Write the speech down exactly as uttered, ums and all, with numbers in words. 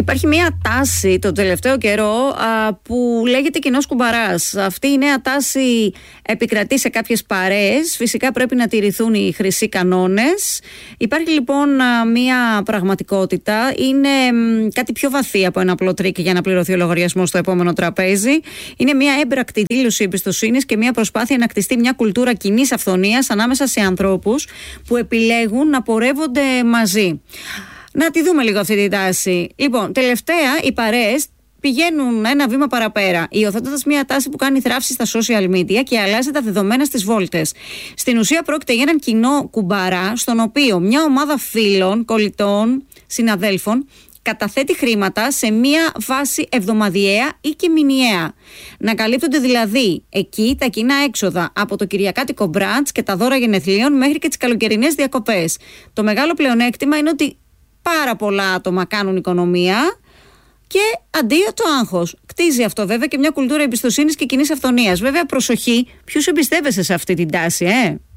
Υπάρχει μια τάση το τελευταίο καιρό α, που λέγεται κοινός κουμπαράς. Αυτή η νέα τάση επικρατεί σε κάποιες παρέες. Φυσικά πρέπει να τηρηθούν οι χρυσοί κανόνες. Υπάρχει λοιπόν α, μια πραγματικότητα. Είναι μ, κάτι πιο βαθύ από ένα απλό τρίκ για να πληρωθεί ο λογαριασμός στο επόμενο τραπέζι. Είναι μια έμπρακτη δήλωση εμπιστοσύνης και μια προσπάθεια να κτιστεί μια κουλτούρα κοινής αυθονίας ανάμεσα σε ανθρώπους που επιλέγουν να πορεύονται μαζί. Να τη δούμε λίγο αυτή τη τάση. Λοιπόν, τελευταία οι παρέες πηγαίνουν ένα βήμα παραπέρα, υιοθετώντας μια τάση που κάνει θράψη στα social media και αλλάζει τα δεδομένα στις βόλτες. Στην ουσία πρόκειται για έναν κοινό κουμπαρά, στον οποίο μια ομάδα φίλων, κολλητών, συναδέλφων καταθέτει χρήματα σε μια βάση εβδομαδιαία ή και μηνιαία. Να καλύπτονται δηλαδή εκεί τα κοινά έξοδα από το κυριακάτικο μπραντς και τα δώρα γενεθλίων μέχρι και τις καλοκαιρινές διακοπές. Το μεγάλο πλεονέκτημα είναι ότι πάρα πολλά άτομα κάνουν οικονομία και αντίο το άγχος. Κτίζει αυτό βέβαια και μια κουλτούρα εμπιστοσύνης και κοινής αυθονίας. Βέβαια, προσοχή, ποιους εμπιστεύεσαι σε αυτή την τάση, ε?